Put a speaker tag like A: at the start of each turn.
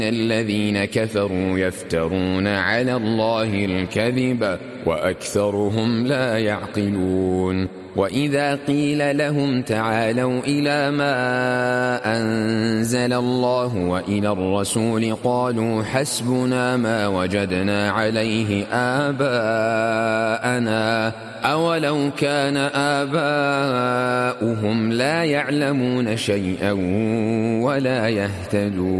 A: الذين كفروا يفترون على الله الكذب وأكثرهم لا يعقلون. وإذا قيل لهم تعالوا إلى ما أنزل الله وإلى الرسول قالوا حسبنا ما وجدنا عليه آباءنا أولو كان آباؤهم لا يعلمون شيئا ولا يهتدون.